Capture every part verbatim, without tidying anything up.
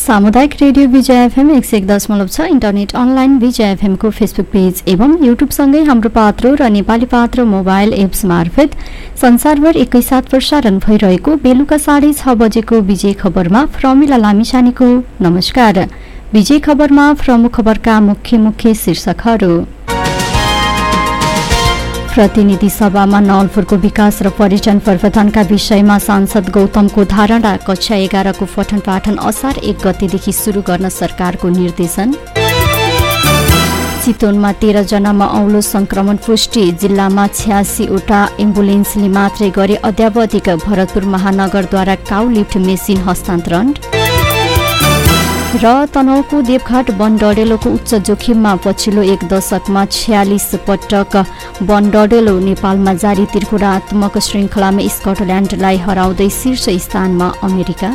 सामुदायिक रेडियो विजय एफएम एक सय एक दशमलव छ इन्टरनेट अनलाइन विजय एफएम को फेसबुक पेज एवं युट्युब सँगै हाम्रो पात्रो र नेपाली पात्रो मोबाइल एप्स मार्फत संसारभर एकैसाथ प्रसारण भइरहेको बेलुका साढे छ बजेको विजय खबरमा प्रमिला लामिछानेको नमस्कार। विजय खबरमा प्रमुख खबरका मुख्य मुख्य शीर्षकहरू। प्रतिनिधि सभामा नवलपुरको विकास र पर्यटन प्रवर्धनका विषयमा सांसद गौतमको धारणा। कक्षा एघारको पठन पाठन असार एक गतेदेखि सुरु गर्न सरकारको निर्देशन। चितवनमा तेह्र जनामा औलो संक्रमण पुष्टि। जिल्लामा छ्यासीवटा एम्बुलेन्सले मात्रै गरे अद्यावधिक। भरतपुर महानगरद्वारा काउ लिफ्ट मेसिन हस्तान्तरण। र तनहुँको देवघाट वन डडेलोको उच्च जोखिममा। पछिल्लो एक दशकमा छयालिस पटक वन डडेलो नेपालमा जारी त्रिकोणात्मक श्रृङ्खलामा स्कटल्याण्डलाई हराउँदै शीर्ष स्थानमा अमेरिका।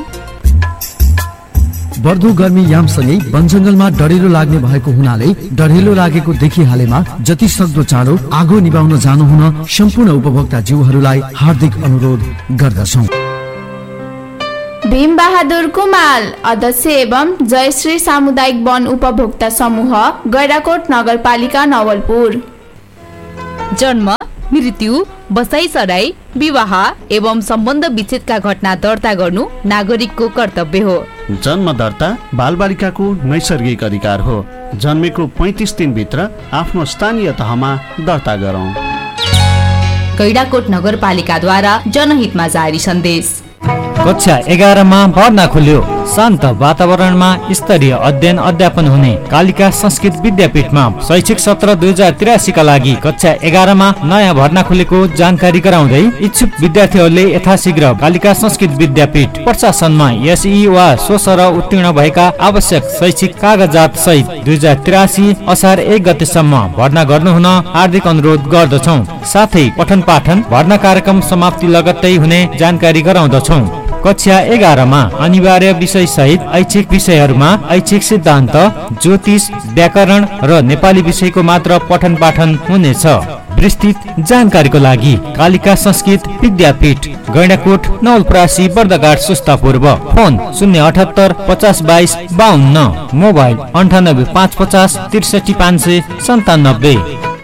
बढ्दो गर्मी यामसँगै वनजङ्गलमा डढेलो लाग्ने भएको हुनाले डढेलो लागेको देखिहालेमा जति सक्दो चाँडो आगो निभाउन जानु हुन सम्पूर्ण उपभोक्ता जीवहरूलाई हार्दिक अनुरोध गर्दछौँ। भीम बहादुर कुमाल अध्यक्ष एवं जयश्री सामुदायिक वन उपभोक्ता समूह गैराकोट नगरपालिका नवलपुर। जन्म, मृत्यु, बसाइसराई, विवाह एवं सम्बन्ध विच्छेदका घटना दर्ता गर्नु नागरिकको कर्तव्य हो। जन्म दर्ता बालबालिकाको नैसर्गिक अधिकार हो। जन्मेको पैँतिस दिनभित्र आफ्नो स्थानीय तहमा दर्ता गरौँ। गैराकोट नगरपालिकाद्वारा जनहितमा जारी सन्देश। कक्षा एघारमा भर्ना खुल्यो। शान्त वातावरणमा स्तरीय अध्ययन अध्यापन हुने कालिका संस्कृत विद्यापीठमा शैक्षिक सत्र दुई हजार त्रियासी का लागि कक्षा एघारमा नयाँ भर्ना खुलेको जानकारी गराउँदै इच्छुक विद्यार्थीहरूले यथाशीघ्र कालिका संस्कृत विद्यापीठ प्रशासनमा एसई वा सोसर उत्तीर्ण भएका आवश्यक शैक्षिक कागजात सहित दुई हजार त्रियासी असार एक गतेसम्म भर्ना गर्नुहुन हार्दिक अनुरोध गर्दछौँ। साथै पठन पाठन भर्ना कार्यक्रम समाप्ति लगत्तै हुने जानकारी गराउँदछौँ। कक्षा एघारमा अनिवार्य विषय सहित ऐच्छिक विषयहरूमा ऐच्छिक सिद्धान्त, ज्योतिष, व्याकरण र नेपाली विषयको मात्र पठन पाठन हुनेछ। विस्तृत जानकारीको लागि कालिका संस्कृत विद्यापीठ गैंडाकोट नवलपरासी बर्दघाट सुस्ता पूर्व। फोन शून्य अठहत्तर पचास बाइस बाहन्न। मोबाइल अन्ठानब्बे पाँच पचास त्रिसठी पाँच सय सन्तानब्बे।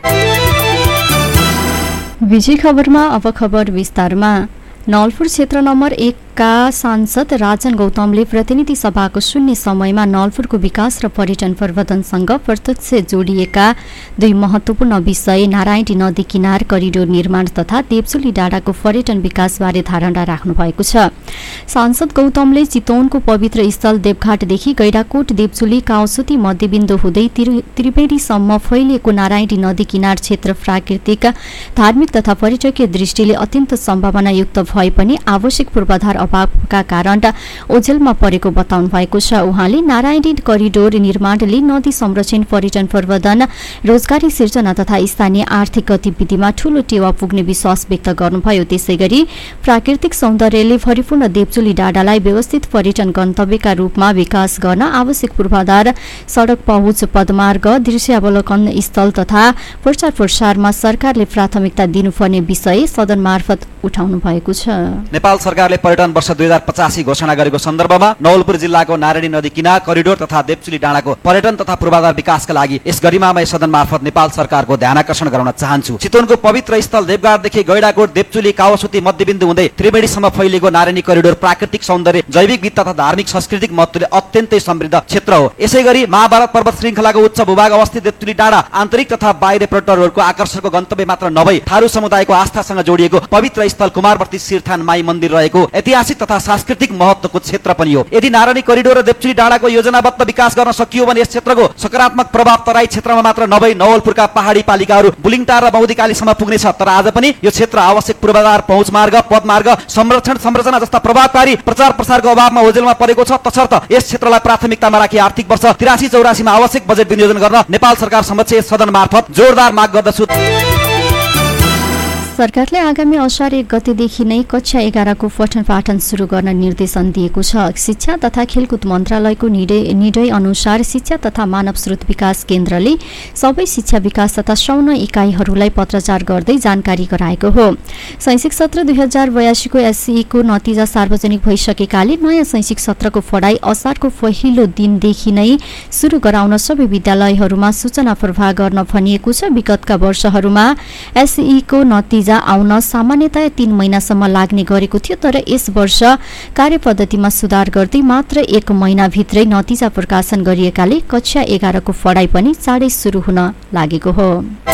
विजय खबरमा अब खबर विस्तारमा। नवलपुर क्षेत्र नम्बर एक का सांसद राजन गौतमले प्रतिनिधि सभाको शून्य समयमा नवलपुरको विकास र पर्यटन प्रवर्धनसँग प्रत्यक्ष जोडिएका दुई महत्वपूर्ण विषय नारायणी नदी किनार करिडोर निर्माण तथा देवचुली डाँडाको पर्यटन विकासबारे धारणा राख्नु भएको छ। सांसद गौतमले चितवनको पवित्र स्थल देवघाटदेखि गैंडाकोट देवचुली काउसुती मध्यबिन्दु हुँदै त्रिवेणीसम्म फैलिएको नारायणी नदी किनार क्षेत्र प्राकृतिक, धार्मिक तथा पर्यटकीय दृष्टिले अत्यन्त सम्भावनायुक्त भए पनि आवश्यक पूर्वाधार अभावका कारण ओझेलमा परेको बताउनु भएको छ। उहाँले नारायणी करिडोर निर्माणले नदी संरक्षण, पर्यटन प्रवर्धन, रोजगारी सिर्जना तथा स्थानीय आर्थिक गतिविधिमा ठूलो टेवा पुग्ने विश्वास व्यक्त गर्नुभयो। त्यसैगरी प्राकृतिक सौन्दर्यले भरिपूर्ण देवचुली डाँडालाई व्यवस्थित पर्यटन गन्तव्यका रूपमा विकास गर्न आवश्यक पूर्वाधार, सडक पहुँच, पदमार्ग, दृश्यावलोकन स्थल तथा प्रचार प्रसारमा सरकारले प्राथमिकता दिनुपर्ने विषय सदन मार्फत उठाउनु भएको छ। नेपाल सरकारले पर्यटन वर्ष दुई हजार पचासी घोषणा गरेको सन्दर्भमा नवलपुर जिल्लाको नारायणी नदी किनार करिडोर तथा देवचुली डाँडाको पर्यटन तथा पूर्वाधार विकासका लागि यस गरिमामय सदन मार्फत नेपाल सरकारको ध्यानाकर्षण गराउन चाहन्छु। चितवनको पवित्र स्थल देवघाटदेखि गैंडाकोट, देवचुली, काउसुती मध्यबिन्दु हुँदै त्रिवेणीसम्म फैलिएको नारायणी करिडोर प्राकृतिक सौन्दर्य, जैविक विविधता तथा धार्मिक सांस्कृतिक महत्वले अत्यन्तै समृद्ध क्षेत्र हो। यसैगरी महाभारत पर्वत श्रृङ्खलाको उच्च भूभाग अवस्थित देवचुली डाँडा आन्तरिक तथा बाहिरी पर्यटकहरूको आकर्षणको गन्तव्य मात्र नभई थारू समुदायको आस्थासँग जोडिएको पवित्र स्थल कुमारवर्ती शिरथान माई मन्दिर रहेको ऐतिहासिक तथा सांस्कृतिक महत्वको क्षेत्र पनि हो। यदि नारायणी करिडोर र देवचुली डाँडाको योजनाबद्ध विकास गर्न सकियो भने यस क्षेत्रको सकारात्मक प्रभाव तराई क्षेत्रमा मात्र नभई नवलपुरका पहाडी पालिकाहरू बुलिङटार र बौद्धिकालीसम्म पुग्नेछ। तर आज पनि यो क्षेत्र आवश्यक पूर्वाधार, पहुँच मार्ग, पदमार्ग, संरक्षण संरचना जस्ता प्रभावकारी प्रचार प्रसारको अभावमा ओझेलमा परेको छ। तसर्थ यस क्षेत्रलाई प्राथमिकतामा राखी आर्थिक वर्ष त्रियासी चौरासीमा आवश्यक बजेट विनियोजन गर्न नेपाल सरकार समक्ष सदन मार्फत जोरदार माग गर्दछु। सरकारले आगामी असार एक गतेदेखि नै कक्षा एघारको पठन पाठन सुरु गर्न निर्देशन दिएको छ। शिक्षा तथा खेलकुद मन्त्रालयको निर्णय निर्णय अनुसार शिक्षा तथा मानव स्रोत विकास केन्द्रले सबै शिक्षा विकास तथा श्रवण इकाइहरूलाई पत्राचार गर्दै जानकारी गराएको हो। शैक्षिक सत्र दुई हजार बयासीको एसईको नतिजा सार्वजनिक भइसकेकाले नयाँ शैक्षिक सत्रको पढाइ असारको पहिलो दिनदेखि नै सुरु गराउन सबै विद्यालयहरूमा सूचना प्रवाह गर्न भनिएको छ। विगतका वर्षहरूमा एसईको नतिजा आउन सामान्यतया तीन महिनासम्म लाग्ने गरेको थियो, तर यस वर्ष कार्यपद्धतिमा सुधार गर्दै मात्र एक महिनाभित्रै नतिजा प्रकाशन गरिएकाले कक्षा एघारको पढाइ पनि चाँडै सुरु हुन लागेको हो।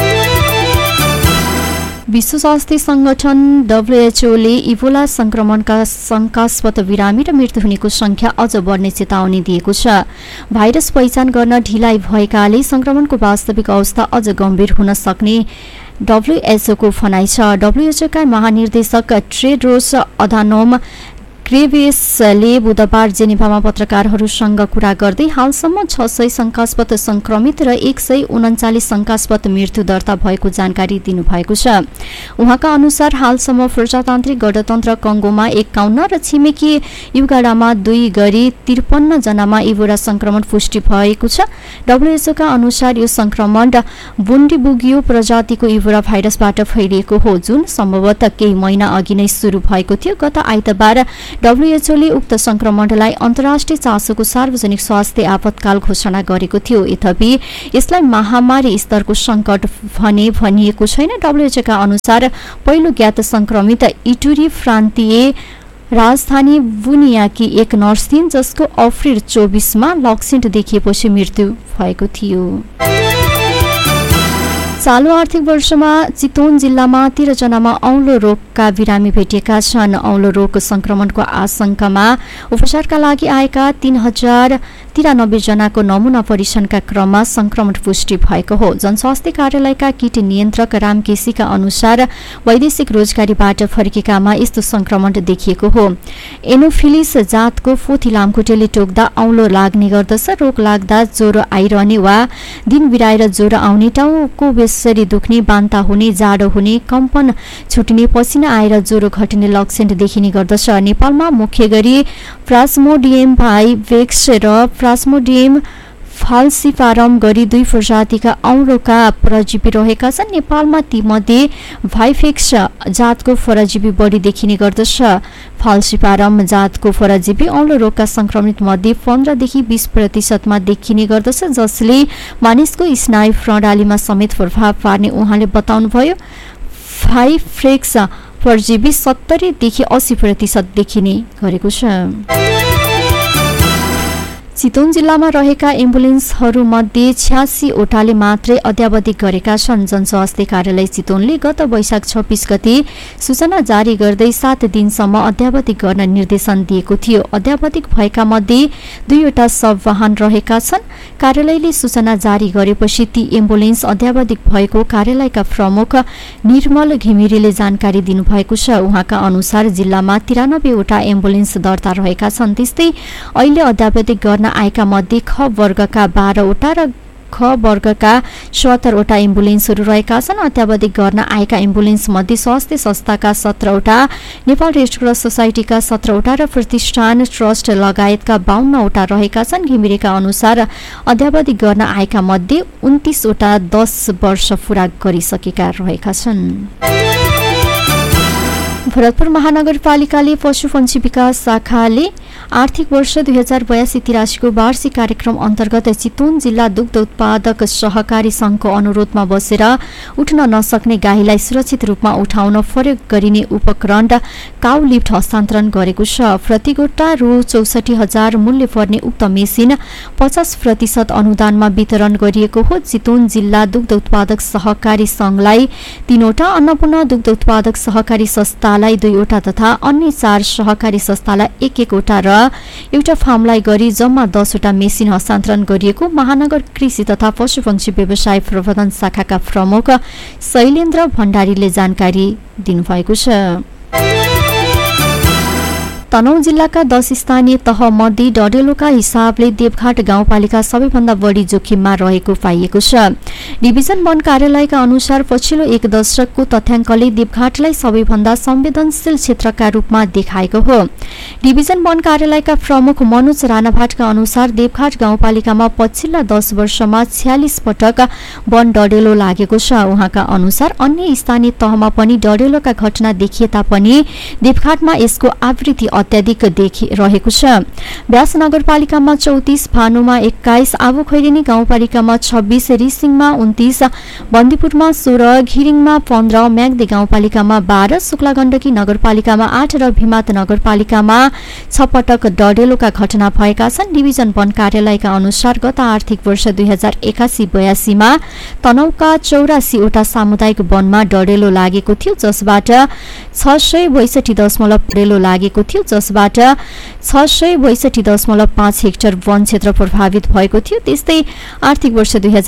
विश्व स्वास्थ्य संगठन डब्ल्युएचओले इबोला संक्रमणका शंकास्पद बिरामी र मृत्यु हुनेको संख्या अझ बढ्ने चेतावनी दिएको छ। भाइरस पहिचान गर्न ढिलाइ भएकाले संक्रमणको वास्तविक अवस्था अझ गम्भीर हुन सक्ने डब्ल्युएचओको भनाइ छ। डब्ल्युएचओका महानिर्देशक टेड्रोस अधानोम ग्रेबेसले बुधबार जेनेभामा पत्रकारहरूसँग कुरा गर्दै हालसम्म छ सय शंकास्पद संक्रमित र एक सय उन्चालिस शंकास्पद मृत्यु दर्ता भएको जानकारी दिनुभएको छ। उहाँका अनुसार हालसम्म प्रजातान्त्रिक गणतन्त्र कङ्गोमा एकाउन्न र छिमेकी युगाडामा दुई गरी त्रिपन्न जनामा इबोला संक्रमण पुष्टि भएको छ। डब्ल्युएचओका अनुसार यो संक्रमण बुन्डीबुगियो प्रजातिको इबोला भाइरसबाट फैलिएको हो, जुन सम्भवतः केही महिना अघि नै सुरु भएको थियो। गत आइतबार डब्ल्युएचओले उक्त संक्रमणलाई अन्तर्राष्ट्रिय चासोको सार्वजनिक स्वास्थ्य आपतकाल घोषणा गरेको थियो। यद्यपि यसलाई महामारी स्तरको संकट भने भनिएको छैन। डब्ल्युएचओका अनुसार पहिलो ज्ञात संक्रमित इटुरी प्रान्तीय राजधानी बुनियाकी एक नर्स थिइन्, जसको अप्रिल चौबीसमा लक्षण देखिएपछि मृत्यु भएको थियो। चालु आर्थिक वर्षमा चितवन जिल्लामा तेह्र जनामा औलो रोगका बिरामी भेटिएका छन्। औलो रोग संक्रमणको आशंकामा उपचारका लागि आएका तीन हजार तिरानब्बे जनाको नमूना परीक्षणका क्रममा संक्रमण पुष्टि भएको हो। जनस्वास्थ्य कार्यालयका कीट नियन्त्रक राम केसीका अनुसार वैदेशिक रोजगारीबाट फर्केकामा यस्तो संक्रमण देखिएको हो। एनोफिलिस जातको पोथी लामखुट्टेले टोक्दा औलो लाग्ने गर्दछ। रोग लाग्दा ज्वरो आइरहने वा दिन बिराएर ज्वरो आउने, टाउको बेसरी दुख्ने, बान्ता हुने, जाडो हुने, कम्पन छुट्ने, पसिना आएर ज्वरो घट्ने लक्षण देखिने गर्दछ। नेपालमा मुख्य गरी प्लाज्मोडियम भाइभेक्स र प्लाज्मोडियम फाल्सिपारम गरी दुई प्रजातिका औलोका परजीवी रहेका छन्। नेपालमा तीमध्ये भाइभेक्स जातको परजीवी बढी देखिने गर्दछ। फाल्सिपारम जातको परजीवी औलो रोगका संक्रमित मध्ये पन्ध्रदेखि बीस प्रतिशतमा देखिने गर्दछ, जसले मानिसको स्नायु प्रणालीमा समेत प्रभाव पार्ने उहाँले बताउनुभयो। भाइभेक्स परजीवी सत्तरीदेखि अस्सी प्रतिशत देखिने गरेको छ। चितवन जिल्लामा रहेका एम्बुलेन्सहरूमध्ये छ्यासीवटाले मात्रै अद्यावधिक गरेका छन्। जनस्वास्थ्य कार्यालय चितवनले गत वैशाख छब्बीस गते सूचना जारी गर्दै सात दिनसम्म अद्यावधिक गर्न निर्देशन दिएको थियो। अद्यावधिक भएका मध्ये दुईवटा सब वाहन रहेका छन्। कार्यालयले सूचना जारी गरेपछि ती एम्बुलेन्स अद्यावधिक भएको कार्यालयका प्रमुख निर्मल घिमिरेले जानकारी दिनुभएको छ। उहाँका अनुसार जिल्लामा तिरानब्बेवटा एम्बुलेन्स दर्ता रहेका छन्। त्यस्तै अहिले अद्यावधिक गर्न आएका मध्ये ख वर्गका बाह्रवटा र ख वर्गका सत्तरवटा एम्बुलेन्सहरू रहेका छन्। अत्यावधिक गर्न आएका एम्बुलेन्स मध्ये स्वास्थ्य संस्थाका सत्रवटा, नेपाल रेडक्रस सोसाइटीका सत्रवटा र प्रतिष्ठान ट्रस्ट लगायतका बाहन्नवटा रहेका छन्। घिमिरेका अनुसार अद्यावधिक गर्न आएका मध्ये उन्तीसवटा दस वर्ष पूरा गरिसकेका रहेका छन्। भरतपुर महानगरपालिकाले पशुपन्छी विकास शाखाले आर्थिक वर्ष दुई हजार बयासी तिरासीको वार्षिक कार्यक्रम अन्तर्गत चितवन जिल्ला दुग्ध उत्पादक सहकारी संघको अनुरोधमा बसेर उठ्न नसक्ने गाईलाई सुरक्षित रूपमा उठाउन प्रयोग गरिने उपकरण काउ लिफ्ट हस्तान्तरण गरेको छ। प्रतिगोटा रु चौसठी हजार मूल्य पर्ने उक्त मेसिन पचास प्रतिशत अनुदानमा वितरण गरिएको हो। चितवन जिल्ला दुग्ध उत्पादक सहकारी संघलाई तीनवटा, अन्नपूर्ण दुग्ध उत्पादक सहकारी संस्थालाई दुईवटा तथा अन्य चार सहकारी संस्थालाई एक एकवटा र एउटा फार्मलाई गरी जम्मा दसवटा मेसिन हस्तान्तरण गरिएको महानगर कृषि तथा पशुपक्षी व्यवसाय प्रबन्धन शाखाका प्रमुख शैलेन्द्र भण्डारीले जानकारी दिनुभएको छ। तनहुँ जिल्लाका दस स्थानीय तह मध्ये डडेलोका हिसाबले देवघाट गाउँपालिका सबैभन्दा बढी जोखिममा रहेको पाइएको छ। डिभिजन वन कार्यालयका अनुसार पछिल्लो एक दशकको तथ्याङ्कले देवघाटलाई सबैभन्दा संवेदनशील क्षेत्रका रूपमा देखाएको हो। डिभिजन वन कार्यालयका प्रमुख मनोज राणाभाटका अनुसार देवघाट गाउँपालिकामा पछिल्ला दस वर्षमा छ्यालिस पटक वन डडेलो लागेको छ। उहाँका अनुसार अन्य स्थानीय तहमा पनि डडेलोका घटना देखिए तापनि देवघाटमा यसको आवृत्ति अत्याधिक देखिरहेको छ। व्यास नगरपालिकामा चौतिस, भानुमा एक्काइस, आबुखैरेनी गाउँपालिकामा छब्बीस, रिसिङमा उन्तीस, बन्दीपुरमा सोह्र, घिरिङमा पन्ध्र, म्याग्दी गाउँपालिकामा बाह्र, शुक्ला गण्डकी नगरपालिकामा आठ र भिमात नगरपालिकामा छ पटक डडेलोका घटना भएका छन्। डिभिजन वन कार्यालयका अनुसार गत आर्थिक वर्ष दुई हजार एकासी बयासीमा तनहुँका चौरासीवटा सामुदायिक वनमा डडेलो लागेको थियो, जसबाट छ सय बैसठी दशमलव डडेलो लागेको थियो जसबाट छ सय बैसठी दशमलव पाँच हेक्टर वन क्षेत्र प्रभावित भएको थियो। त्यस्तै आर्थिक वर्ष दुई